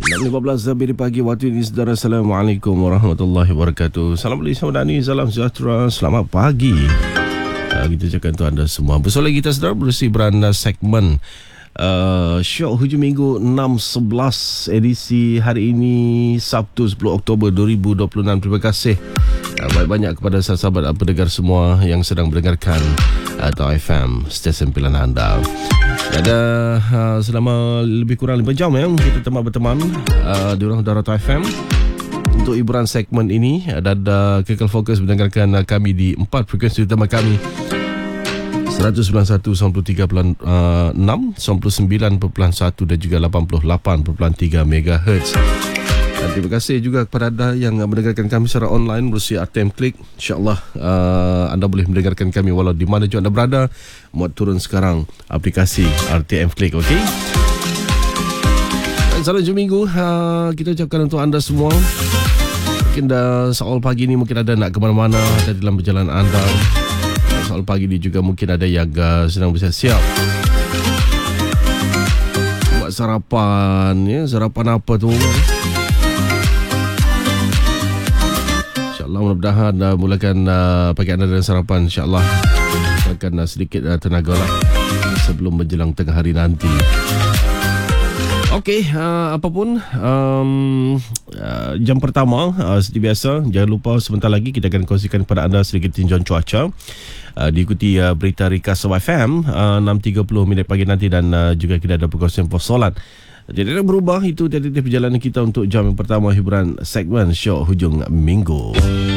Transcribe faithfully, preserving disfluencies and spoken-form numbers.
enam lima belas lebih pagi waktu ini, saudara. Assalamualaikum warahmatullahi wabarakatuh. Assalamualaikum Dani, salam sejahtera, selamat pagi. Uh, kita cakap untuk anda semua. Bersama kita, saudara, bersih beranda segmen uh, Syok Hujung Minggu enam sebelas edisi hari ini Sabtu sepuluh Oktober dua ribu dua puluh enam. Terima kasih uh, banyak-banyak kepada sahabat-sahabat pendengar semua yang sedang mendengarkan atau F M stesen pilihan anda. Ada uh, selama lebih kurang lima jam ya kita telah berteman uh, di Ruang Udara F M untuk hiburan segmen ini. Ada, ada kekal fokus mendengarkan uh, kami di empat frekuensi utama kami: seratus sembilan puluh satu, sembilan puluh tiga perpuluhan enam, sembilan puluh sembilan perpuluhan satu dan juga lapan puluh lapan perpuluhan tiga megahertz. Dan terima kasih juga kepada anda yang mendengarkan kami secara online melalui R T M Klik. InsyaAllah uh, anda boleh mendengarkan kami walau di mana juga anda berada. Muat turun sekarang aplikasi R T M Klik, okey? Dan salam hujung minggu uh, kita ucapkan untuk anda semua. Mungkin dah soal pagi ni mungkin ada nak ke mana-mana, ada dalam perjalanan anda. Soal pagi ni juga mungkin ada yang uh, sedang bersiap-siap buat sarapan, ya, sarapan apa tu? InsyaAllah mudah-mudahan uh, mulakan uh, pagi anda dengan sarapan, insyaAllah akan uh, sedikit uh, tenaga lah sebelum menjelang tengah hari nanti. Okey, uh, apapun um, uh, jam pertama uh, seperti biasa, jangan lupa sebentar lagi kita akan kongsikan kepada anda sedikit tinjauan cuaca. Uh, diikuti uh, berita Rikas F M uh, enam tiga puluh minit pagi nanti, dan uh, juga kita ada perkongsian pos solat. Jadi ada berubah itu tiap-tiap perjalanan kita untuk jam yang pertama hiburan segmen Syok Hujung Minggu.